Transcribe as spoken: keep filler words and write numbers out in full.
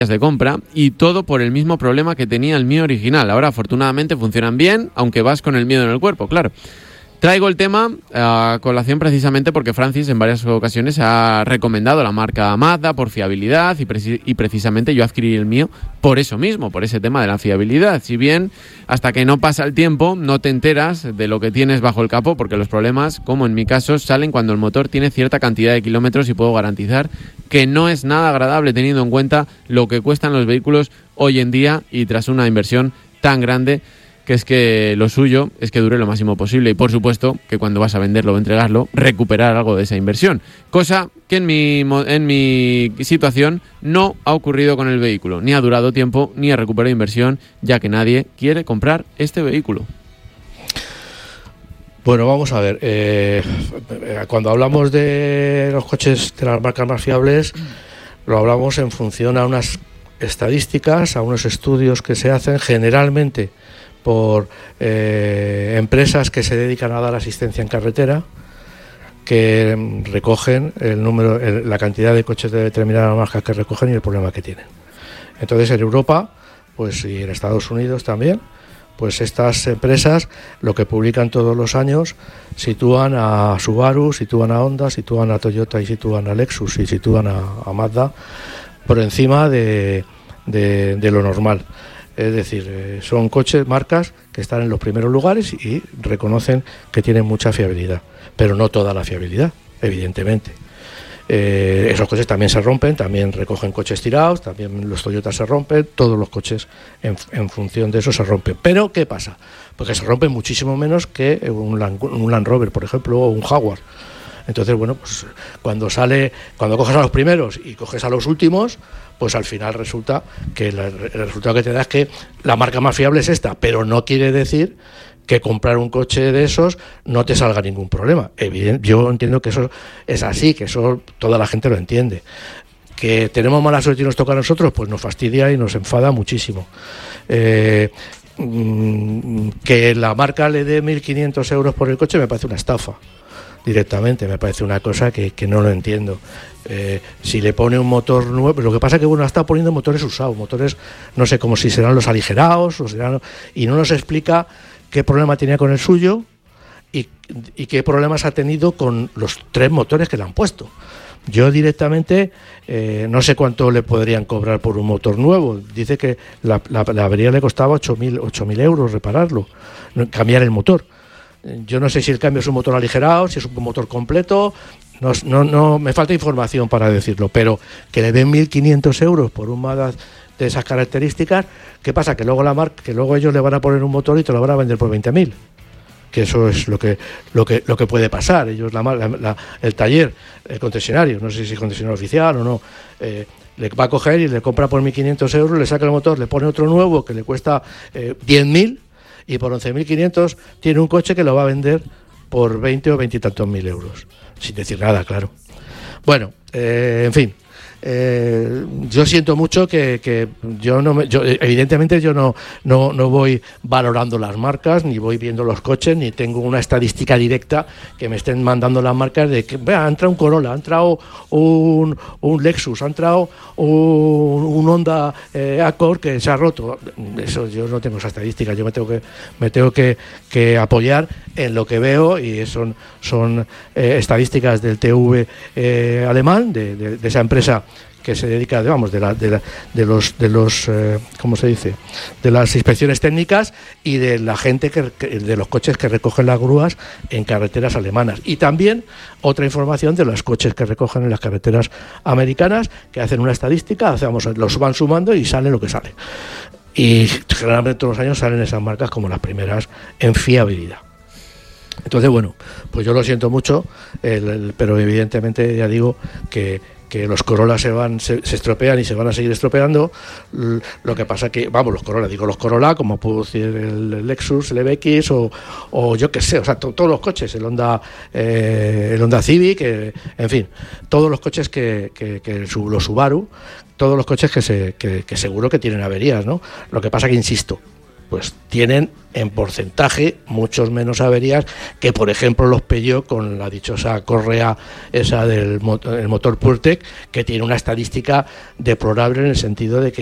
de compra y todo por el mismo problema que tenía el mío original. Ahora afortunadamente funcionan bien, aunque vas con el miedo en el cuerpo, claro. Traigo el tema a colación precisamente porque Francis en varias ocasiones ha recomendado la marca Mazda por fiabilidad y, preci- y precisamente yo adquirí el mío por eso mismo, por ese tema de la fiabilidad. Si bien hasta que no pasa el tiempo no te enteras de lo que tienes bajo el capó, porque los problemas, como en mi caso, salen cuando el motor tiene cierta cantidad de kilómetros y puedo garantizar que no es nada agradable teniendo en cuenta lo que cuestan los vehículos hoy en día y tras una inversión tan grande, que es que lo suyo es que dure lo máximo posible y por supuesto que cuando vas a venderlo o entregarlo recuperar algo de esa inversión, cosa que en mi, en mi situación no ha ocurrido con el vehículo, ni ha durado tiempo ni ha recuperado inversión, ya que nadie quiere comprar este vehículo. Bueno, vamos a ver, eh, cuando hablamos de los coches de las marcas más fiables lo hablamos en función a unas estadísticas, a unos estudios que se hacen generalmente por eh, empresas que se dedican a dar asistencia en carretera, que recogen el número, el, la cantidad de coches de determinadas marcas que recogen y el problema que tienen. Entonces en Europa, pues y en Estados Unidos también, pues estas empresas lo que publican todos los años sitúan a Subaru, sitúan a Honda, sitúan a Toyota y sitúan a Lexus y sitúan a, a Mazda por encima de, de, de lo normal. Es decir, eh, son coches, marcas que están en los primeros lugares y reconocen que tienen mucha fiabilidad, pero no toda la fiabilidad, evidentemente. Eh, esos coches también se rompen, también recogen coches tirados, también los Toyotas se rompen, todos los coches en, en función de eso se rompen. Pero ¿qué pasa? Porque se rompen muchísimo menos que un Land, un Land Rover, por ejemplo, o un Jaguar. Entonces, bueno, pues cuando sale, cuando coges a los primeros y coges a los últimos, pues al final resulta que la, el resultado que te da es que la marca más fiable es esta, pero no quiere decir que comprar un coche de esos no te salga ningún problema. Evidente, yo entiendo que eso es así, que eso toda la gente lo entiende. Que tenemos mala suerte y nos toca a nosotros, pues nos fastidia y nos enfada muchísimo. Eh, que la marca le dé mil quinientos euros por el coche me parece una estafa. Directamente, me parece una cosa que, que no lo entiendo. Eh, si le pone un motor nuevo, lo que pasa es que bueno, está poniendo motores usados, motores, no sé, como si serán los aligerados, o serán, y no nos explica qué problema tenía con el suyo y, y qué problemas ha tenido con los tres motores que le han puesto. Yo directamente eh, no sé cuánto le podrían cobrar por un motor nuevo. Dice que la, la, la avería le costaba ocho mil euros repararlo, cambiar el motor. Yo no sé si el cambio es un motor aligerado, si es un motor completo, no, no, no me falta información para decirlo, pero que le den mil quinientos euros por un Mazda de esas características, ¿qué pasa? Que luego la marca, que luego ellos le van a poner un motor y te lo van a vender por veinte mil, que eso es lo que lo que lo que puede pasar. Ellos la, la, la el taller, el concesionario, no sé si es concesionario oficial o no, eh, le va a coger y le compra por mil quinientos euros, le saca el motor, le pone otro nuevo que le cuesta eh, diez mil. Y por once mil quinientos tiene un coche que lo va a vender por veinte o veinte y tantos mil euros. Sin decir nada, claro. Bueno, eh, en fin. Eh, yo siento mucho que, que yo no me, yo, evidentemente yo no, no, no voy valorando las marcas, ni voy viendo los coches, ni tengo una estadística directa que me estén mandando las marcas de que vea, ha entrado un Corolla, ha entrado un, un Lexus, ha entrado un, un Honda eh, Accord que se ha roto. Eso yo no tengo esa estadística, yo me tengo que me tengo que, que apoyar en lo que veo y son, son eh, estadísticas del T V eh, alemán, de, de, de esa empresa que se dedica, digamos, de, la, de, la, de los, de los eh, ¿cómo se dice? De las inspecciones técnicas y de la gente, que, que de los coches que recogen las grúas en carreteras alemanas. Y también otra información de los coches que recogen en las carreteras americanas, que hacen una estadística, hacemos, los van sumando y sale lo que sale. Y generalmente todos los años salen esas marcas como las primeras en fiabilidad. Entonces, bueno, pues yo lo siento mucho, el, el, pero evidentemente ya digo que que los Corolla se van se, se estropean y se van a seguir estropeando. Lo que pasa que, vamos, los Corolla, digo los Corolla, como puedo decir el Lexus, el E V X o, o yo qué sé, o sea, to, todos los coches, el Honda eh, el Honda Civic, eh, en fin, todos los coches que, que, que los Subaru, todos los coches que, se, que, que seguro que tienen averías, ¿no? Lo que pasa que, insisto, pues tienen en porcentaje muchos menos averías que, por ejemplo, los Peugeot con la dichosa correa esa del motor, el motor PureTech, que tiene una estadística deplorable en el sentido de que